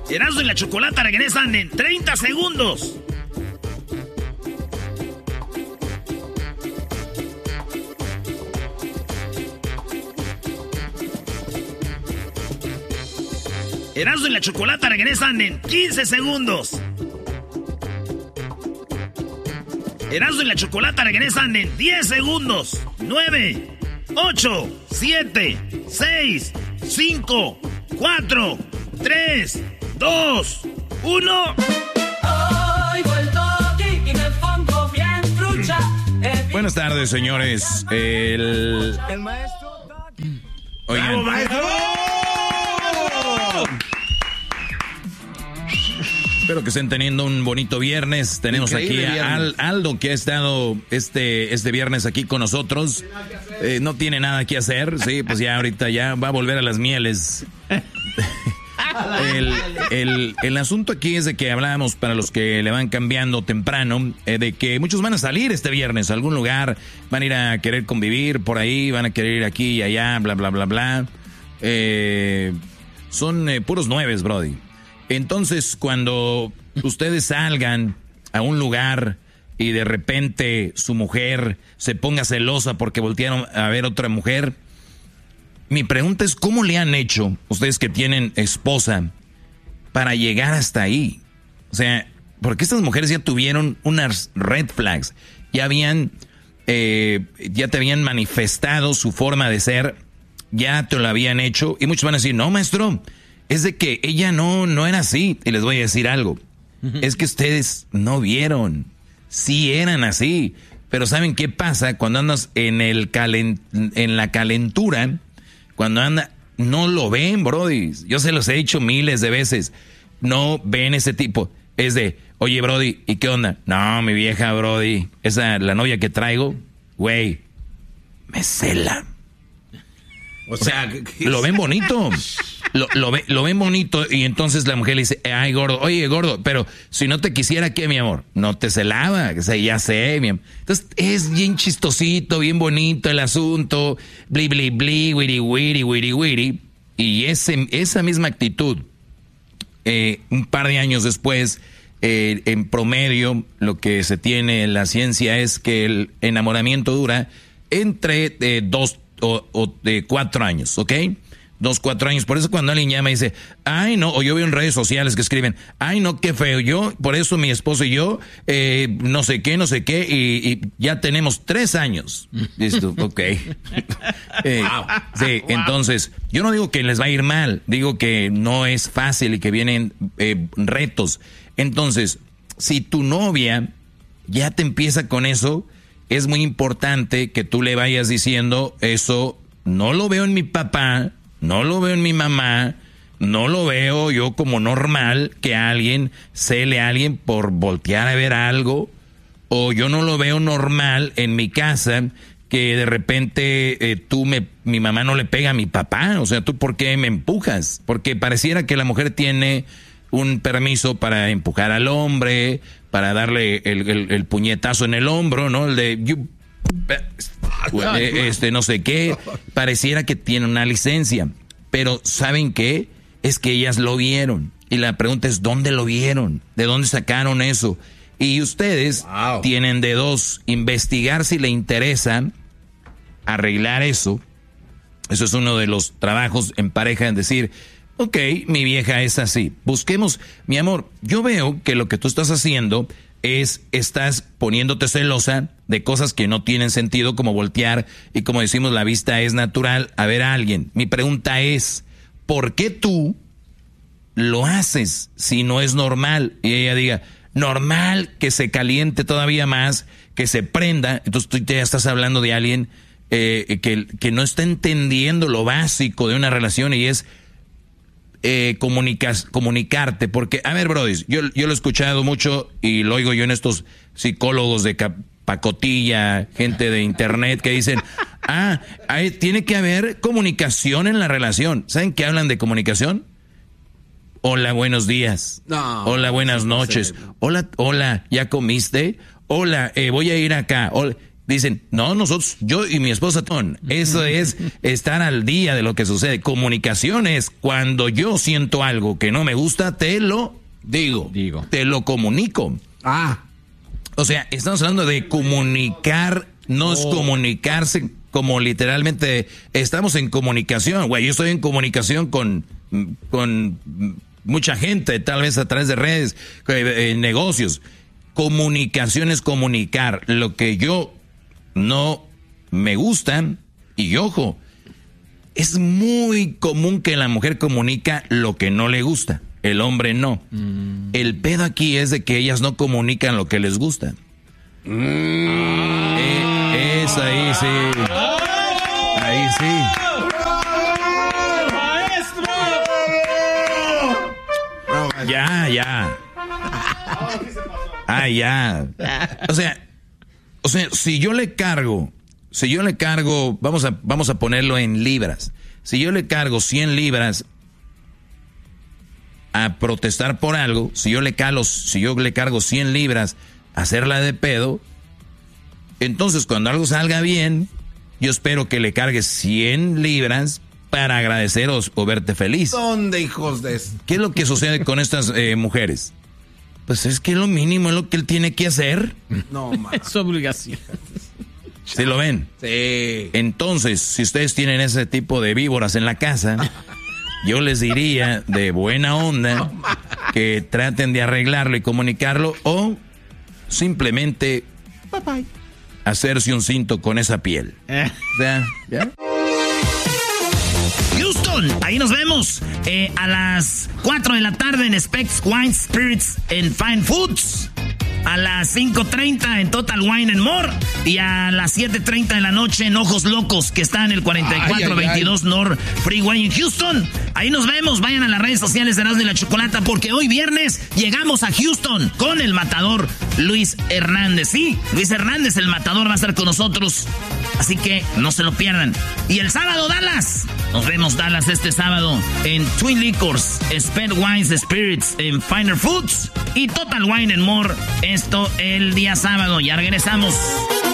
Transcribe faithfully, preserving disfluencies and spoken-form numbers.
Erasmo y la Chocolata regresan en treinta segundos. Erasmo y la Chocolata regresan en quince segundos. Erasmo y la Chocolata regresan en diez segundos. nueve, ocho, siete, seis, cinco, cuatro, tres, dos, uno. Buenas tardes, señores. El, el maestro. Oigan. ¡Bravo, maestro! Espero que estén teniendo un bonito viernes. Tenemos Increíble aquí a Al, Aldo, que ha estado este, este viernes aquí con nosotros. Eh, no tiene nada que hacer. Sí, pues ya ahorita ya va a volver a las mieles. El, el, el asunto aquí es de que hablábamos, para los que le van cambiando temprano, eh, de que muchos van a salir este viernes a algún lugar, van a ir a querer convivir por ahí, van a querer ir aquí y allá, bla, bla, bla, bla. Eh, son eh, puros nueves, brody. Entonces, cuando ustedes salgan a un lugar y de repente su mujer se ponga celosa porque voltearon a ver otra mujer, mi pregunta es, ¿cómo le han hecho ustedes que tienen esposa para llegar hasta ahí? O sea, porque estas mujeres ya tuvieron unas red flags, ya habían, eh, ya te habían manifestado su forma de ser, ya te lo habían hecho, y muchos van a decir, no, maestro, es de que ella no, no era así. Y les voy a decir algo, uh-huh. Es que ustedes no vieron, sí eran así, pero ¿saben qué pasa? Cuando andas en, el calen, en la calentura, cuando anda, no lo ven, brody. Yo se los he dicho miles de veces. No ven ese tipo. Es de, oye, brody, ¿y qué onda? No, mi vieja, brody, esa, la novia que traigo, güey, me cela. O sea, o lo ven bonito. Lo, lo, ve, lo ven bonito y entonces la mujer le dice, ay, gordo, oye, gordo, pero si no te quisiera, ¿qué, mi amor? No te celaba, o sea, ya sé, mi amor. Entonces es bien chistosito, bien bonito el asunto, bli, bli, bli, wiri, wiri, wiri, wiri. Y ese, esa misma actitud, eh, un par de años después, eh, en promedio, lo que se tiene en la ciencia es que el enamoramiento dura entre eh, dos o, o de cuatro años, ¿ok? Dos, cuatro años. Por eso cuando alguien llama y dice, ay, no, o yo veo en redes sociales que escriben, ay, no, qué feo, yo, por eso mi esposo y yo, eh, no sé qué, no sé qué, y, y ya tenemos tres años. Listo, ok. eh, wow. Sí, wow. Entonces, yo no digo que les va a ir mal, digo que no es fácil y que vienen eh, retos. Entonces, si tu novia ya te empieza con eso, es muy importante que tú le vayas diciendo, eso no lo veo en mi papá, no lo veo en mi mamá, no lo veo yo como normal que alguien cele a alguien por voltear a ver algo, o yo no lo veo normal en mi casa que de repente eh, tú me, mi mamá no le pega a mi papá, o sea, ¿tú por qué me empujas? Porque pareciera que la mujer tiene un permiso para empujar al hombre, para darle el, el, el puñetazo en el hombro, ¿no? El de... You, este no sé qué, pareciera que tiene una licencia, pero ¿saben qué? Es que ellas lo vieron y la pregunta es ¿dónde lo vieron? ¿De dónde sacaron eso? Y ustedes wow. tienen de dos, investigar si le interesa arreglar eso. Eso es uno de los trabajos en pareja, en decir, ok, mi vieja es así, busquemos, mi amor, yo veo que lo que tú estás haciendo es, estás poniéndote celosa de cosas que no tienen sentido, como voltear, y como decimos, la vista es natural, a ver a alguien. Mi pregunta es, ¿por qué tú lo haces si no es normal? Y ella diga, normal que se caliente todavía más, que se prenda. Entonces tú ya estás hablando de alguien eh, que, que no está entendiendo lo básico de una relación, y es Eh, comunicas, comunicarte, porque, a ver, brody, yo, yo lo he escuchado mucho y lo oigo yo en estos psicólogos de pacotilla, gente de internet que dicen, ah, hay, tiene que haber comunicación en la relación. ¿Saben qué hablan de comunicación? Hola, buenos días. No, hola, buenas noches. Hola, hola, ¿ya comiste? Hola, eh, voy a ir acá. Hola. Dicen, no, nosotros, yo y mi esposa, ton. Eso es estar al día de lo que sucede. Comunicación es cuando yo siento algo que no me gusta, te lo digo. Digo. Te lo comunico. Ah. O sea, estamos hablando de comunicar, no es oh. comunicarse como literalmente estamos en comunicación. Güey, yo estoy en comunicación con, con mucha gente, tal vez a través de redes, eh, negocios. Comunicación es comunicar lo que yo no me gustan, y ojo, es muy común que la mujer comunica lo que no le gusta, el hombre no. Mm. El pedo aquí es de que ellas no comunican lo que les gusta. Mm. Eh, es ahí sí. Ahí sí. ¡Maestro! Ya, ya. Ah, ya. O sea, O sea, si yo le cargo, si yo le cargo, vamos a, vamos a ponerlo en libras. Si yo le cargo cien libras a protestar por algo, si yo le cargo, si yo le cargo cien libras a hacerla de pedo, entonces cuando algo salga bien, yo espero que le cargues cien libras para agradecer o, o verte feliz. ¿Dónde, hijos de eso? ¿Qué es lo que sucede con estas eh, mujeres? Pues es que lo mínimo es lo que él tiene que hacer. No, man. Es su obligación. ¿Sí lo ven? Sí. Entonces, si ustedes tienen ese tipo de víboras en la casa, yo les diría de buena onda que traten de arreglarlo y comunicarlo o simplemente bye bye, hacerse un cinto con esa piel. Eh. ¿Ya? ¿Ya? Houston, ahí nos vemos eh, a las cuatro de la tarde en Specs Wine Spirits and Fine Foods. A las cinco treinta en Total Wine and More. Y a las siete treinta de la noche en Ojos Locos, que está en el cuarenta y cuatro veintidós North Freeway en Houston. Ahí nos vemos. Vayan a las redes sociales de Erasmo y la Chocolata, porque hoy viernes llegamos a Houston con el matador Luis Hernández. Sí, Luis Hernández, el matador, va a estar con nosotros. Así que no se lo pierdan. Y el sábado, Dallas. Nos vemos, Dallas, este sábado en Twin Liquors, Sped Wines Spirits en Finer Foods y Total Wine and More. Esto el día sábado. Ya regresamos.